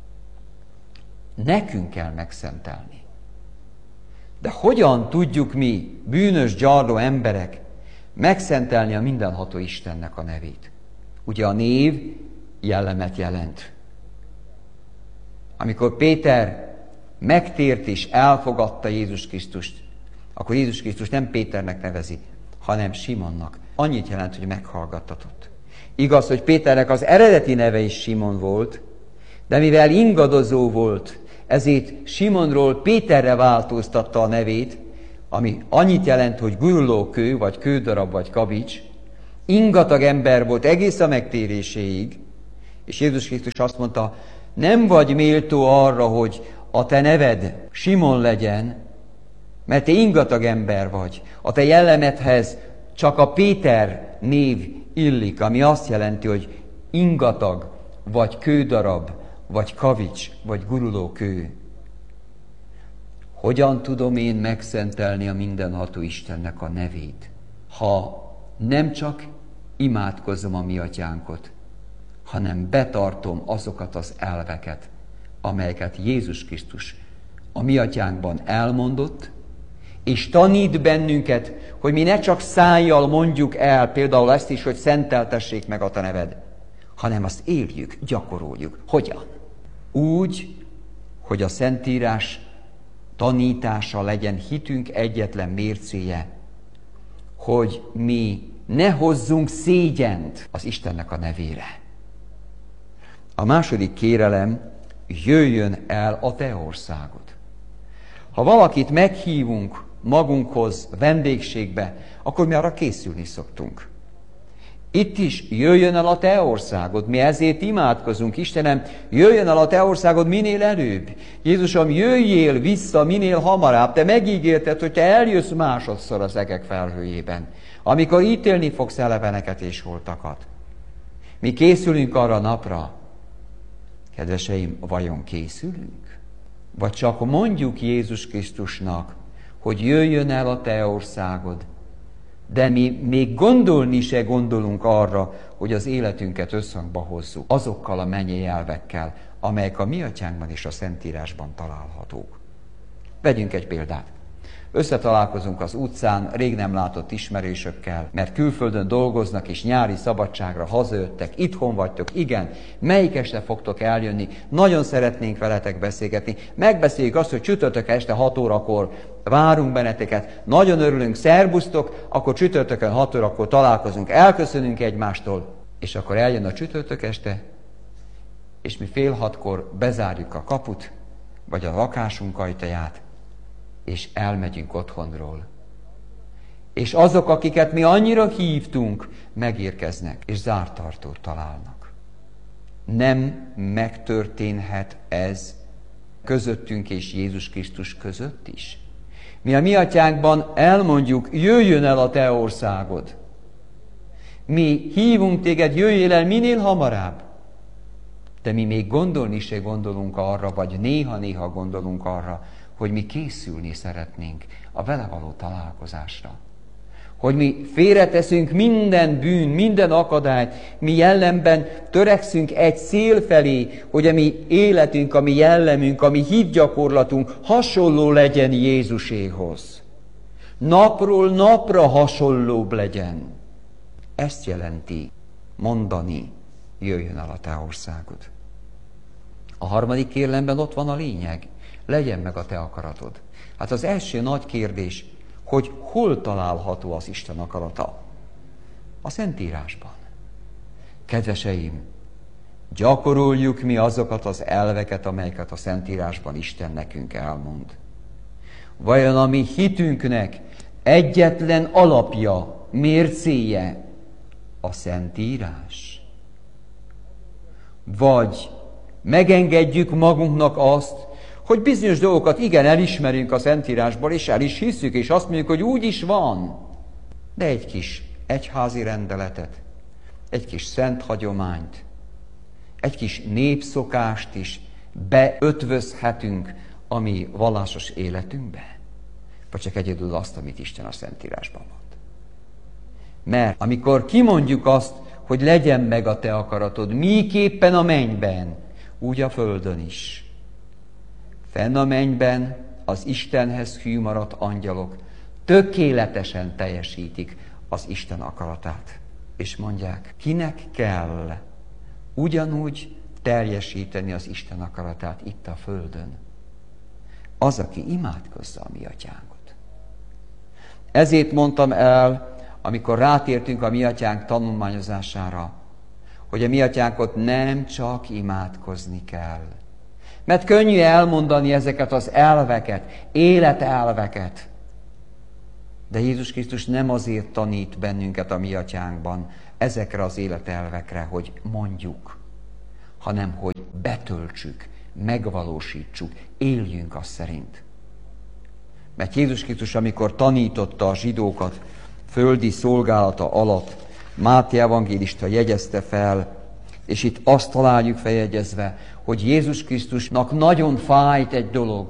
Nekünk kell megszentelni. De hogyan tudjuk mi, bűnös, gyarló emberek, megszentelni a mindenható Istennek a nevét? Ugye a név jellemet jelent. Amikor Péter megtért és elfogadta Jézus Krisztust, akkor Jézus Krisztus nem Péternek nevezi, hanem Simonnak. Annyit jelent, hogy meghallgattatott. Igaz, hogy Péternek az eredeti neve is Simon volt, de mivel ingadozó volt, ezért Simonról Péterre változtatta a nevét, ami annyit jelent, hogy gurulókő, vagy kődarab, vagy kavics. Ingatag ember volt egész a megtéréséig, és Jézus Krisztus azt mondta, nem vagy méltó arra, hogy a te neved Simon legyen, mert te ingatag ember vagy. A te jellemedhez csak a Péter név illik, ami azt jelenti, hogy ingatag, vagy kődarab, vagy kavics, vagy gurulókő. Hogyan tudom én megszentelni a mindenható Istennek a nevét, ha nem csak imádkozom a mi atyánkot, hanem betartom azokat az elveket, amelyeket Jézus Krisztus a mi atyánkban elmondott, és tanít bennünket, hogy mi ne csak szájjal mondjuk el például ezt is, hogy szenteltessék meg a te neved, hanem azt éljük, gyakoroljuk. Hogyan? Úgy, hogy a Szentírás tanítása legyen hitünk egyetlen mércéje, hogy mi ne hozzunk szégyent az Istennek a nevére. A második kérelem, jöjjön el a te országod. Ha valakit meghívunk magunkhoz vendégségbe, akkor mi arra készülni szoktunk. Itt is jöjjön el a te országod. Mi ezért imádkozunk, Istenem, jöjjön el a te országod minél előbb. Jézusom, jöjjél vissza minél hamarabb. Te megígérted, hogy te eljössz másodszor az egek felhőjében, amikor ítélni fogsz eleveneket és holtakat. Mi készülünk arra a napra. Kedveseim, vajon készülünk? Vagy csak mondjuk Jézus Krisztusnak, hogy jöjjön el a te országod, de mi még gondolni se gondolunk arra, hogy az életünket összhangba hozzuk azokkal a mennyei elvekkel, amelyek a mi atyánkban és a Szentírásban találhatók. Vegyünk egy példát. Összetalálkozunk az utcán rég nem látott ismerősökkel, mert külföldön dolgoznak és nyári szabadságra hazajöttek, itthon vagytok, igen, melyik este fogtok eljönni, nagyon szeretnénk veletek beszélgetni, megbeszéljük azt, hogy csütörtök este 6 órakor várunk benneteket, nagyon örülünk, szerbusztok, akkor csütörtökön 6 órakor találkozunk, elköszönünk egymástól, és akkor eljön a csütörtök este, és mi fél 6-kor bezárjuk a kaput, vagy a lakásunk ajtaját, és elmegyünk otthonról. És azok, akiket mi annyira hívtunk, megérkeznek, és zárt ajtót találnak. Nem megtörténhet ez közöttünk és Jézus Krisztus között is? Mi a mi atyánkban elmondjuk, jöjjön el a te országod. Mi hívunk téged, jöjjél el minél hamarabb. De mi még gondolni se gondolunk arra, vagy néha-néha gondolunk arra, hogy mi készülni szeretnénk a vele való találkozásra. Hogy mi félreteszünk minden bűn, minden akadályt, mi jellemben törekszünk egy cél felé, hogy a mi életünk, a mi jellemünk, a mi hitgyakorlatunk hasonló legyen Jézuséhoz. Napról napra hasonlóbb legyen. Ezt jelenti mondani, jöjjön el a te országod. A harmadik kérelemben ott van a lényeg. Legyen meg a te akaratod. Hát az első nagy kérdés, hogy hol található az Isten akarata? A Szentírásban. Kedveseim, gyakoroljuk mi azokat az elveket, amelyeket a Szentírásban Isten nekünk elmond. Vajon a mi hitünknek egyetlen alapja, mércéje a Szentírás? Vagy megengedjük magunknak azt, hogy bizonyos dolgokat igen elismerünk a Szentírásból, és el is hiszük, és azt mondjuk, hogy úgy is van. De egy kis egyházi rendeletet, egy kis szent hagyományt, egy kis népszokást is beötvözhetünk a mi vallásos életünkbe. Vagy csak egyedül azt, amit Isten a Szentírásban mond. Mert amikor kimondjuk azt, hogy legyen meg a te akaratod, miképpen a mennyben, úgy a földön is. Fenn a mennyben az Istenhez hű maradt angyalok tökéletesen teljesítik az Isten akaratát. És mondják, kinek kell ugyanúgy teljesíteni az Isten akaratát itt a földön? Az, aki imádkozza a mi atyánkot. Ezért mondtam el, amikor rátértünk a mi atyánk tanulmányozására, hogy a mi atyánkot nem csak imádkozni kell. Mert könnyű elmondani ezeket az elveket, életelveket. De Jézus Krisztus nem azért tanít bennünket a mi atyánkban ezekre az életelvekre, hogy mondjuk, hanem hogy betöltsük, megvalósítsuk, éljünk azt szerint. Mert Jézus Krisztus, amikor tanította a zsidókat földi szolgálata alatt, Máté evangélista jegyezte fel, és itt azt találjuk feljegyezve, hogy Jézus Krisztusnak nagyon fájt egy dolog.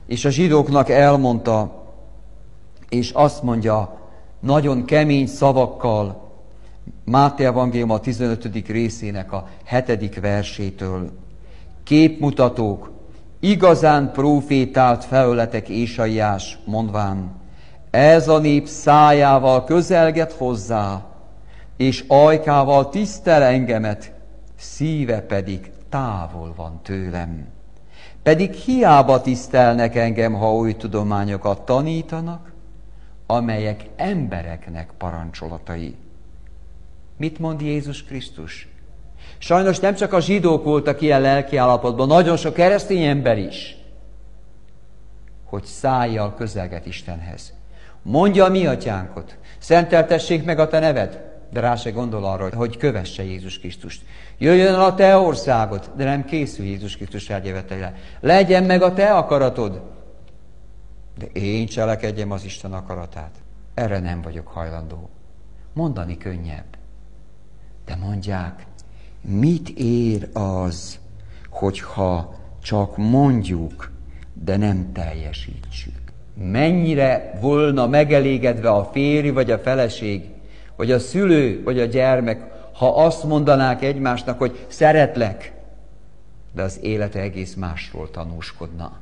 és a zsidóknak elmondta, és azt mondja nagyon kemény szavakkal, Máté evangélium a 15. részének a 7. versétől. Képmutatók, igazán profétált felőletek Ézsaiás, mondván, ez a nép szájával közelget hozzá, és ajkával tisztel engemet, szíve pedig távol van tőlem. Pedig hiába tisztelnek engem, ha új tudományokat tanítanak, amelyek embereknek parancsolatai. Mit mond Jézus Krisztus? Sajnos nem csak a zsidók voltak ilyen lelkiállapotban, nagyon sok keresztény ember is, hogy szájjal közelget Istenhez. Mondja a mi atyánkot, szenteltessék meg a te neved, de rá se gondol arra, hogy kövesse Jézus Krisztust. Jöjjön el a te országod, de nem készül Jézus Krisztus eljövetelére. Legyen meg a te akaratod, de én cselekedjem az Isten akaratát. Erre nem vagyok hajlandó. Mondani könnyebb. De mondják, mit ér az, hogyha csak mondjuk, de nem teljesítsük? Mennyire volna megelégedve a férj, vagy a feleség, vagy a szülő, vagy a gyermek, ha azt mondanák egymásnak, hogy szeretlek, de az élete egész másról tanúskodna.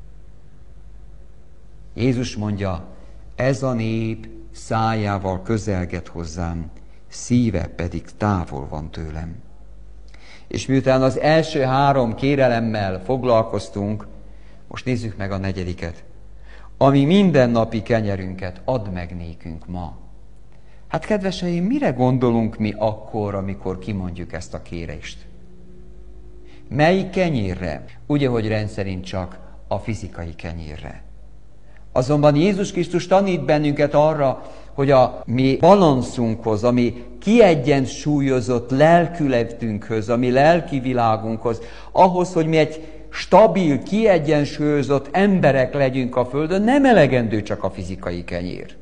Jézus mondja, ez a nép szájával közelget hozzám, szíve pedig távol van tőlem. És miután az első 3 kérelemmel foglalkoztunk, most nézzük meg a 4. Ami mindennapi kenyerünket add meg nékünk ma. Hát kedveseim, mire gondolunk mi akkor, amikor kimondjuk ezt a kérést? Melyik kenyérre? Ugye, hogy rendszerint csak a fizikai kenyérre. Azonban Jézus Krisztus tanít bennünket arra, hogy a mi balanszunkhoz, a mi kiegyensúlyozott lelkületünkhöz, a mi lelki világunkhoz, ahhoz, hogy mi egy stabil, kiegyensúlyozott emberek legyünk a földön, nem elegendő csak a fizikai kenyér.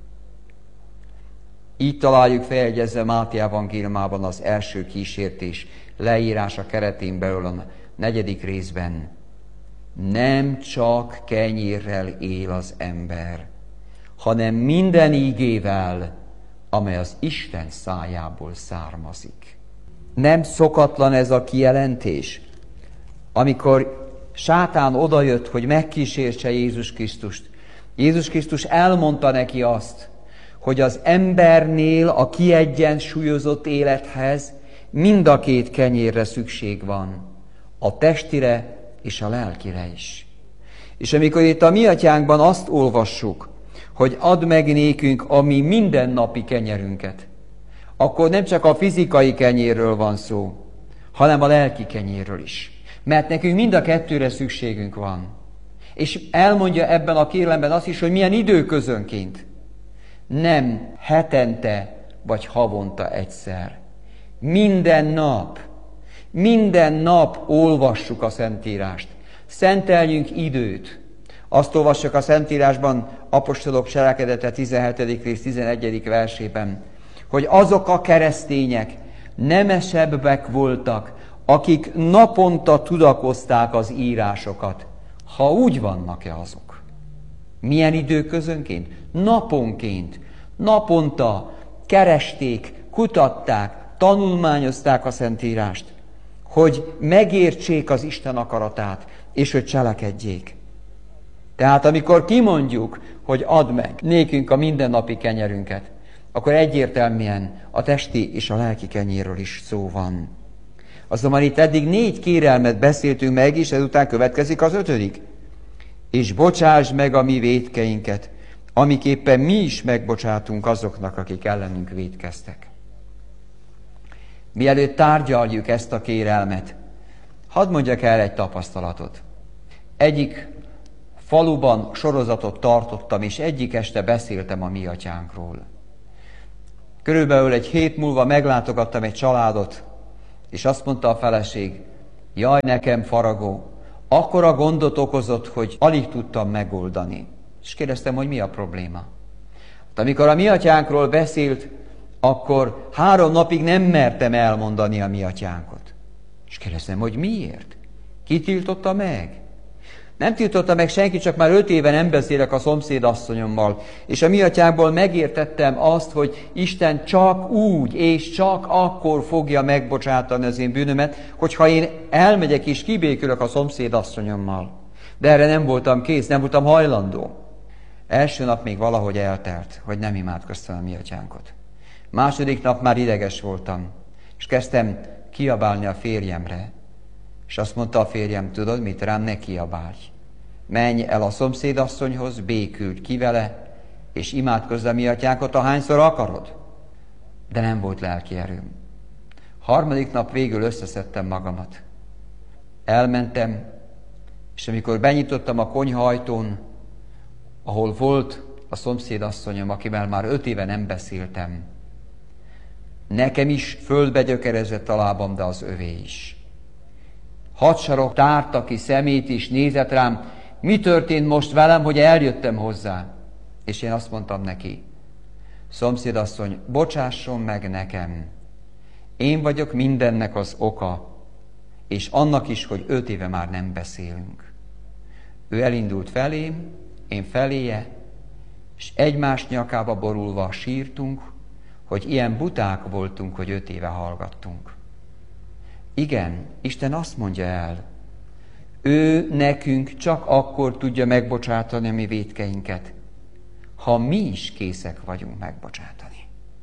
Így találjuk feljegyezve Máté evangéliumában az első kísértés leírása keretén belül a 4. részben. Nem csak kenyérrel él az ember, hanem minden ígével, amely az Isten szájából származik. Nem szokatlan ez a kijelentés, amikor sátán odajött, hogy megkísértse Jézus Krisztust. Jézus Krisztus elmondta neki azt, hogy az embernél a kiegyensúlyozott élethez mind a 2 kenyérre szükség van, a testire és a lelkire is. És amikor itt a mi atyánkban azt olvassuk, hogy add meg nékünk a mi mindennapi kenyerünket, akkor nem csak a fizikai kenyérről van szó, hanem a lelki kenyérről is. Mert nekünk mind a 2-re szükségünk van. És elmondja ebben a kérelemben azt is, hogy milyen időközönként. Nem hetente vagy havonta egyszer. Minden nap olvassuk a Szentírást. Szenteljünk időt. Azt olvassuk a Szentírásban, apostolok cselekedete 17. rész 11. versében, hogy azok a keresztények nemesebbek voltak, akik naponta tudakozták az írásokat, ha úgy vannak-e azok. Milyen időközönként? Naponként. Naponta keresték, kutatták, tanulmányozták a Szentírást, hogy megértsék az Isten akaratát, és hogy cselekedjék. Tehát amikor kimondjuk, hogy add meg nékünk a mindennapi kenyerünket, akkor egyértelműen a testi és a lelki kenyérről is szó van. Azonban itt eddig 4 kérelmet beszéltünk meg, és ezután következik az 5. És bocsásd meg a mi vétkeinket, amiképpen mi is megbocsátunk azoknak, akik ellenünk vétkeztek. Mielőtt tárgyaljuk ezt a kérelmet, hadd mondjak el egy tapasztalatot. Egyik faluban sorozatot tartottam, és egyik este beszéltem a mi atyánkról. Körülbelül egy hét múlva meglátogattam egy családot, és azt mondta a feleség, jaj, nekem faragó, akkora gondot okozott, hogy alig tudtam megoldani. És kérdeztem, hogy mi a probléma. Hát, amikor a mi atyánkról beszélt, akkor 3 napig nem mertem elmondani a mi atyánkot. És kérdeztem, hogy miért? Ki tiltotta meg? Nem tiltotta meg senki, csak már 5 éve nem beszélek a szomszédasszonyommal. És a mi atyánkból megértettem azt, hogy Isten csak úgy és csak akkor fogja megbocsátani az én bűnömet, hogyha én elmegyek és kibékülök a szomszédasszonyommal. De erre nem voltam kész, nem voltam hajlandó. Első nap még valahogy eltelt, hogy nem imádkoztam a mi atyánkot. Második nap már ideges voltam, és kezdtem kiabálni a férjemre. És azt mondta a férjem, tudod mit, rám ne kiabálj. Menj el a szomszédasszonyhoz, békülj ki vele, és imádkozz a mi atyánkot, ahányszor akarod. De nem volt lelki erőm. Harmadik nap végül összeszedtem magamat. Elmentem, és amikor benyitottam a konyha ajtón, ahol volt a szomszédasszonyom, akivel már 5 éve nem beszéltem, nekem is földbe gyökerezett a lábam, de az övé is. Hadsarok tárta ki szemét is, nézett rám, mi történt most velem, hogy eljöttem hozzá. És én azt mondtam neki, szomszédasszony, bocsásson meg nekem. Én vagyok mindennek az oka, és annak is, hogy 5 éve már nem beszélünk. Ő elindult felém, én feléje, és egymás nyakába borulva sírtunk, hogy ilyen buták voltunk, hogy 5 éve hallgattunk. Igen, Isten azt mondja el, ő nekünk csak akkor tudja megbocsátani a mi vétkeinket, ha mi is készek vagyunk megbocsátani.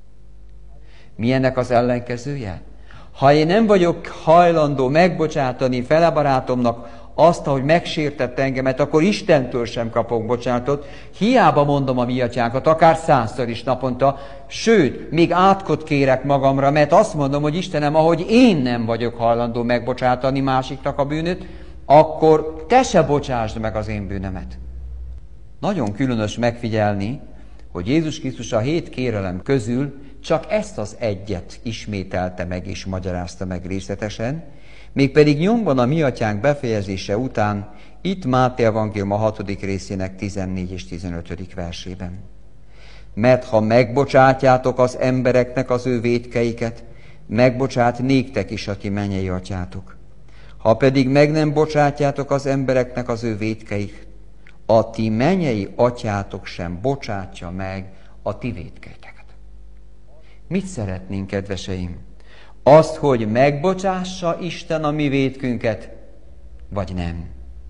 Mi ennek az ellenkezője? Ha én nem vagyok hajlandó megbocsátani fele barátomnak azt, ahogy megsértett engemet, akkor Istentől sem kapok bocsánatot. Hiába mondom a mi atyánkat, akár 100-szor is naponta, sőt, még átkot kérek magamra, mert azt mondom, hogy Istenem, ahogy én nem vagyok hajlandó megbocsátani másiknak a bűnöt, akkor te se bocsásd meg az én bűnömet. Nagyon különös megfigyelni, hogy Jézus Krisztus a 7 kérelem közül csak ezt az egyet ismételte meg és magyarázta meg részletesen, mégpedig nyomban a mi atyánk befejezése után, itt Máté evangélium a 6. részének 14 és 15. versében. Mert ha megbocsátjátok az embereknek az ő vétkeiket, megbocsát néktek is a ti mennyei atyátok. Ha pedig meg nem bocsátjátok az embereknek az ő vétkeiket, a ti mennyei atyátok sem bocsátja meg a ti vétkeiteket. Mit szeretnénk, kedveseim? Azt, hogy megbocsássa Isten a mi vétkünket, vagy nem?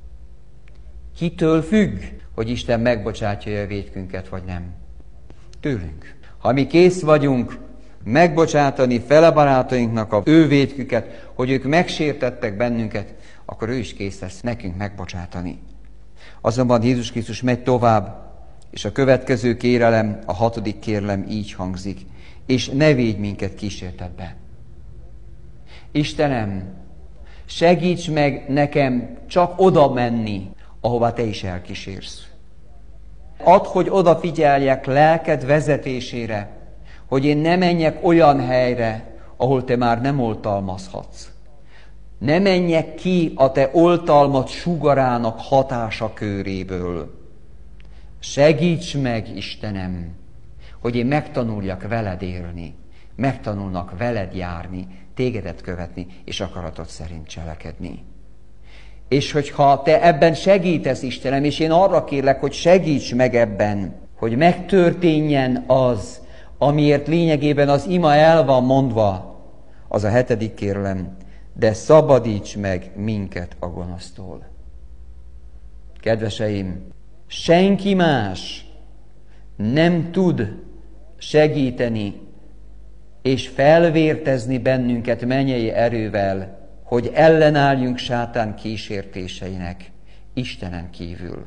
Kitől függ, hogy Isten megbocsátja a vétkünket, vagy nem? Tőlünk. Ha mi kész vagyunk megbocsátani fele barátainknak a ő vétküket, hogy ők megsértettek bennünket, akkor ő is kész lesz nekünk megbocsátani. Azonban Jézus Krisztus megy tovább, és a következő kérelem, a 6. kérelem így hangzik, és ne védj minket kísértetbe. Istenem, segíts meg nekem csak oda menni, ahová te is elkísérsz. Add, hogy odafigyeljek lelked vezetésére, hogy én ne menjek olyan helyre, ahol te már nem oltalmazhatsz. Ne menjek ki a te oltalmat sugarának hatása köréből. Segíts meg, Istenem, hogy én megtanuljak veled élni, megtanulnak veled járni, tégedet követni, és akaratod szerint cselekedni. És hogyha te ebben segítesz, Istenem, és én arra kérlek, hogy segíts meg ebben, hogy megtörténjen az, amiért lényegében az ima el van mondva, az a 7. kérelem, de szabadíts meg minket a gonosztól. Kedveseim, senki más nem tud segíteni és felvértezni bennünket mennyei erővel, hogy ellenálljunk sátán kísértéseinek Istenen kívül.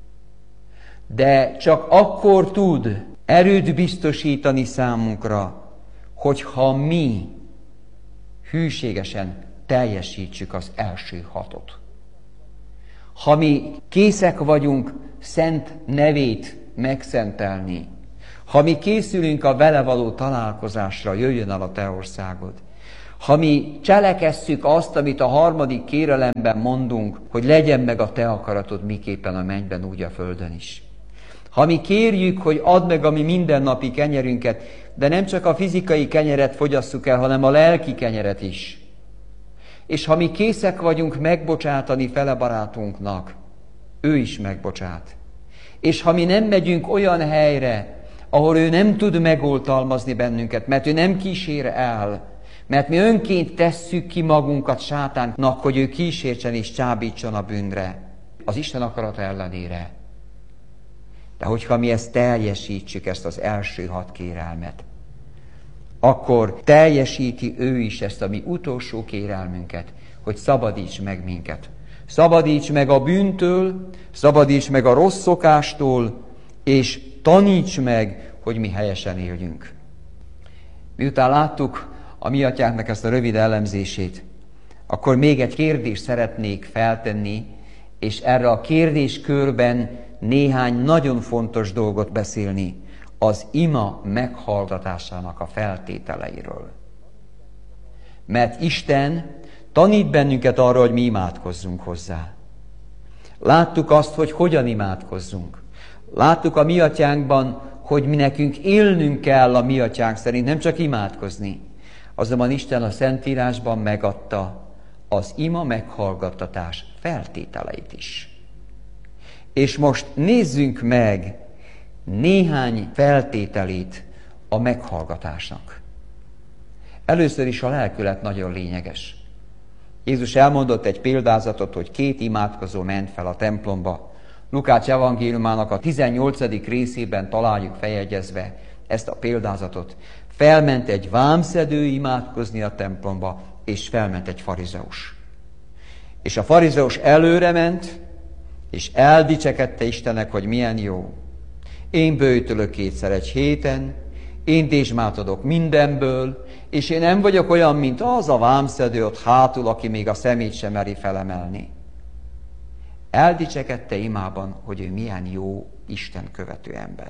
De csak akkor tud erőt biztosítani számunkra, hogyha mi hűségesen teljesítsük az első 6. Ha mi készek vagyunk szent nevét megszentelni, ha mi készülünk a vele való találkozásra, jöjjön el a te országod, ha mi cselekesszük azt, amit a 3. kérelemben mondunk, hogy legyen meg a te akaratod miképpen a mennyben, úgy a földön is. Ha mi kérjük, hogy add meg a mi mindennapi kenyerünket, de nem csak a fizikai kenyeret fogyasszuk el, hanem a lelki kenyeret is. És ha mi készek vagyunk megbocsátani fele barátunknak, ő is megbocsát. És ha mi nem megyünk olyan helyre, ahol ő nem tud megoltalmazni bennünket, mert ő nem kísér el, mert mi önként tesszük ki magunkat sátánknak, hogy ő kísértsen és csábítson a bűnre, az Isten akarata ellenére. De hogyha mi ezt teljesítsük, ezt az első 6 kérelmet, akkor teljesíti ő is ezt a mi utolsó kérelmünket, hogy szabadíts meg minket. Szabadíts meg a bűntől, szabadíts meg a rossz szokástól, és taníts meg, hogy mi helyesen éljünk. Miután láttuk a mi atyánknak ezt a rövid elemzését, akkor még egy kérdést szeretnék feltenni, és erre a kérdéskörben néhány nagyon fontos dolgot beszélni az ima meghallgatásának a feltételeiről. Mert Isten tanít bennünket arra, hogy mi imádkozzunk hozzá. Láttuk azt, hogy hogyan imádkozzunk. Láttuk a mi atyánkban, hogy mi nekünk élnünk kell a mi atyánk szerint, nem csak imádkozni. Azonban Isten a Szentírásban megadta az ima meghallgattatás feltételeit is. És most nézzünk meg néhány feltételét a meghallgatásnak. Először is a lelkület nagyon lényeges. Jézus elmondott egy példázatot, hogy 2 imádkozó ment fel a templomba. Lukács evangéliumának a 18. részében találjuk feljegyezve ezt a példázatot. Felment egy vámszedő imádkozni a templomba, és felment egy farizeus. És a farizeus előre ment, és eldicsekedte Istennek, hogy milyen jó. Én böjtölök 2-szer egy héten, én dézsmát adok mindenből, és én nem vagyok olyan, mint az a vámszedő ott hátul, aki még a szemét sem meri felemelni. Eldicsekedte imában, hogy ő milyen jó, Isten követő ember.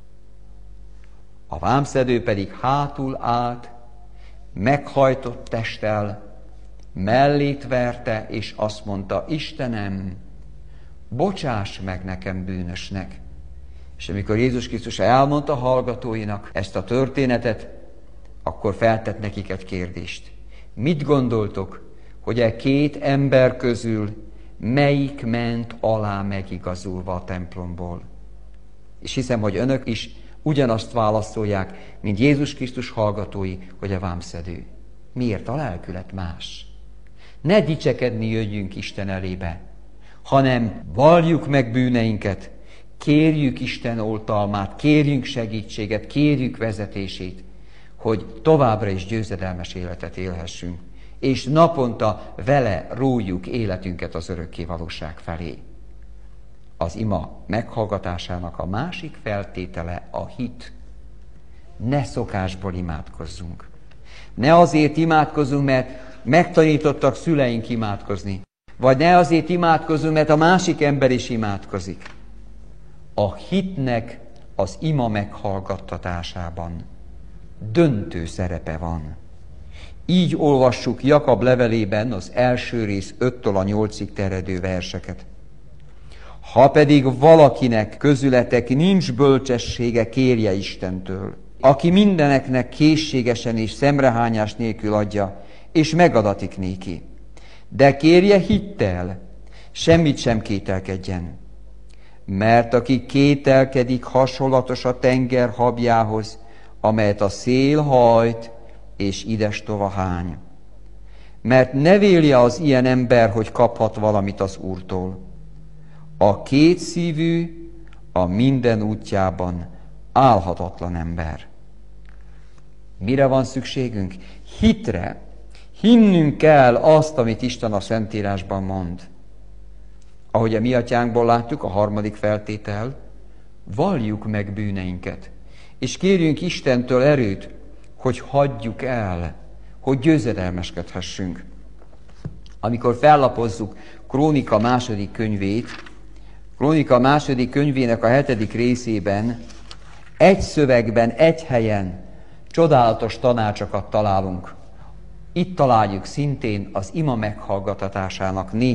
A vámszedő pedig hátul állt, meghajtott testtel, mellét verte, és azt mondta, Istenem, bocsáss meg nekem bűnösnek. És amikor Jézus Krisztus elmondta hallgatóinak ezt a történetet, akkor feltett nekik egy kérdést. Mit gondoltok, hogy 2 ember közül melyik ment alá megigazulva a templomból? És hiszem, hogy önök is ugyanazt válaszolják, mint Jézus Krisztus hallgatói, hogy a vámszedő. Miért? A lelkület más. Ne dicsekedni jöjjünk Isten elébe, hanem valljuk meg bűneinket, kérjük Isten oltalmát, kérjünk segítséget, kérjük vezetését, hogy továbbra is győzedelmes életet élhessünk, és naponta vele rójuk életünket az örökké valóság felé. Az ima meghallgatásának a másik feltétele a hit. Ne szokásból imádkozzunk. Ne azért imádkozzunk, mert megtanítottak szüleink imádkozni. Vagy ne azért imádkozzunk, mert a másik ember is imádkozik. A hitnek az ima meghallgattatásában döntő szerepe van. Így olvassuk Jakab levelében az első rész 5-től a 8-ig terjedő verseket. Ha pedig valakinek közületek nincs bölcsessége, kérje Istentől, aki mindeneknek készségesen és szemrehányás nélkül adja, és megadatik néki. De kérje hittel, semmit sem kételkedjen. Mert aki kételkedik, hasonlatos a tenger habjához, amelyet a szél hajt, és idestova hány. Mert ne vélje az ilyen ember, hogy kaphat valamit az Úrtól. A kétszívű a minden útjában álhatatlan ember. Mire van szükségünk? Hitre. Hinnünk kell azt, amit Isten a Szentírásban mond. Ahogy a mi atyánkból látjuk, a 3. feltétel, valljuk meg bűneinket, és kérjünk Istentől erőt, hogy hagyjuk el, hogy győzedelmeskedhessünk. Amikor fellapozzuk Krónika 2. könyvét, Krónika 2. könyvének a 7. részében egy szövegben, egy helyen csodálatos tanácsokat találunk. Itt találjuk szintén az ima meghallgatásának